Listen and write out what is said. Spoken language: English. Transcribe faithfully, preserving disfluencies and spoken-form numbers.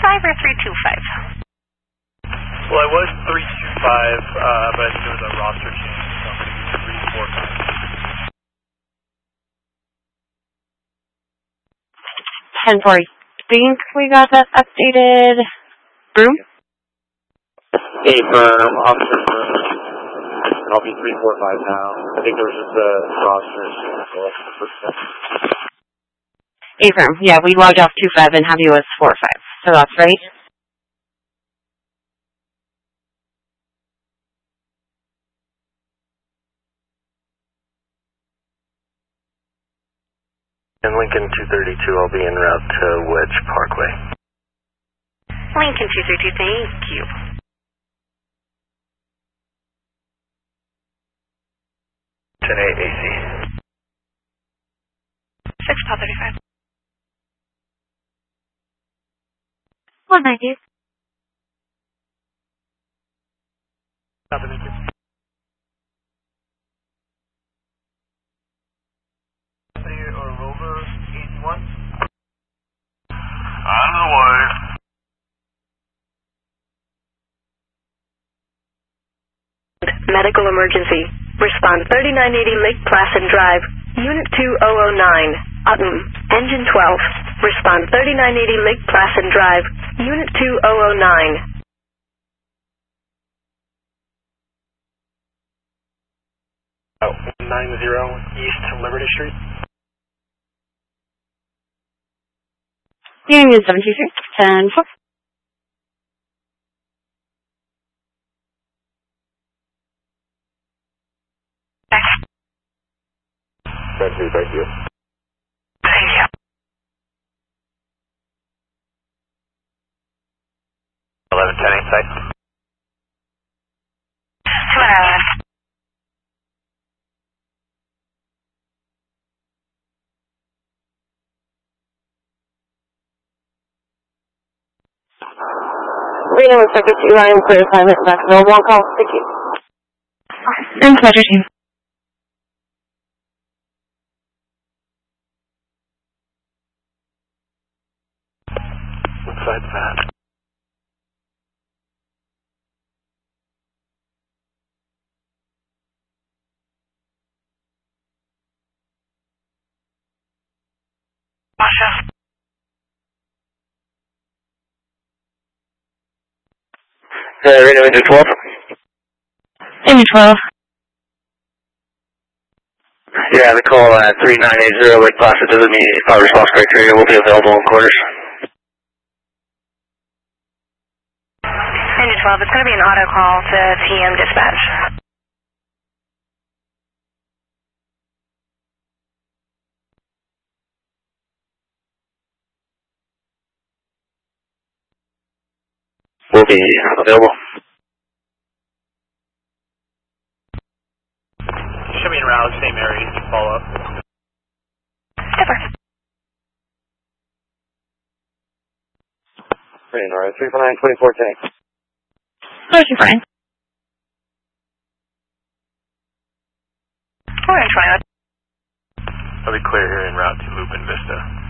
five or three two five? Well, I was three two five, uh, but I think there was a roster change, so I'm going to be three four five. ten four, I think we got that updated. Room? Hey, firm, officer firm. I'll be three four five now. I think there was just a roster. A firm, yeah, we logged off two five and have you as four five, so that's right. In Lincoln two thirty-two, I'll be en route to Wedge Parkway. Lincoln two thirty-two, thank you. ten eight A C. six Pop thirty-five. one ninety. Copy, thank you. Or Rover eighty-one? On the way. Medical emergency. Respond thirty-nine eighty Lake Placid Drive, Unit two thousand nine, Utton, Engine twelve. Respond thirty-nine eighty Lake Placid Drive, Unit two thousand nine. Oh, one ninety East Liberty Street. Union seven two six, ten four. Thank you, thank you. Thank you. eleven ten inside. Two hours. Reno Inspector two, I am clear assignment, maximum one call, thank you. Inspector team. Inside that. Masha. Uh, Reno Engine twelve. Engine twelve. Yeah, the call at three nine eight zero Lake Placid doesn't meet our response criteria. Will be available in quarters. Engine twelve, it's going to be an auto call to P M dispatch. Will be available. Show me en route, same area, you can follow up. Skipper. Reno, alright, three four nine twenty-four ten. Motion fine. We're in twenty. I'll be clear here en route to Lupin Vista.